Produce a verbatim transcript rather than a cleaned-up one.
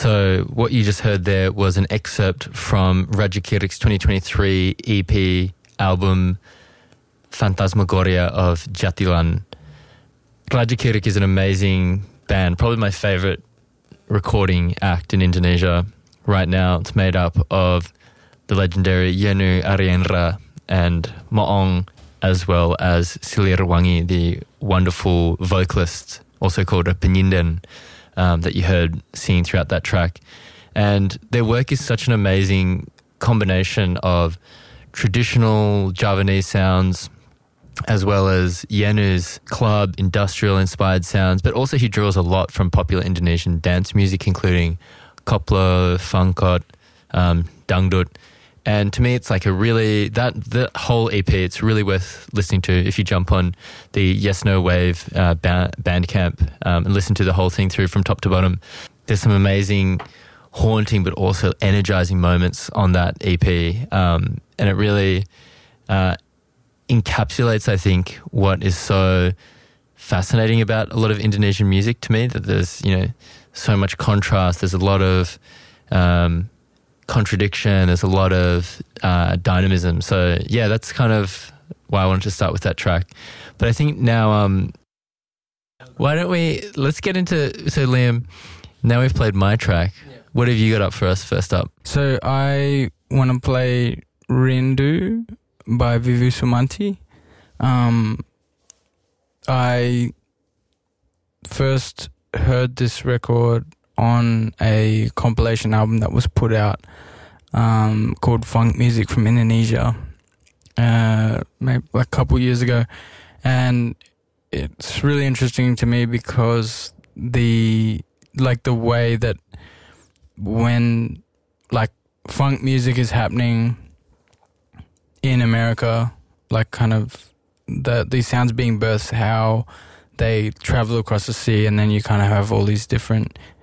So what you just heard there was an excerpt from Raja Kirik's twenty twenty-three E P album Phantasmagoria of Jatilan. Raja Kirik is an amazing band, probably my favourite recording act in Indonesia right now. It's made up of the legendary Yenu Arienra and Maong, as well as Silir Wangi, the wonderful vocalist, also called a Penyinden, um, that you heard singing throughout that track. And their work is such an amazing combination of traditional Javanese sounds as well as Yenu's club, industrial-inspired sounds, but also he draws a lot from popular Indonesian dance music, including koplo, funkot, um, dangdut. And to me, it's like a really, that the whole E P, it's really worth listening to if you jump on the Yes No Wave uh, band, Bandcamp um, and listen to the whole thing through from top to bottom. There's some amazing, haunting, but also energizing moments on that E P. Um, and it really uh, encapsulates, I think, what is so fascinating about a lot of Indonesian music to me, that there's, you know, so much contrast. There's a lot of um, contradiction. There's a lot of uh, dynamism. So yeah, that's kind of why I wanted to start with that track. But I think now, um, why don't we, let's get into, so Liam, now we've played my track. Yeah. What have you got up for us first up? So I want to play Rindu by Vivi Sumanti. Um, I first heard this record on a compilation album that was put out um, called Funk Music from Indonesia, uh, maybe like a couple years ago, and it's really interesting to me because the like the way that when like funk music is happening in America, like kind of the these sounds being birthed, how they travel across the sea, and then you kind of have all these different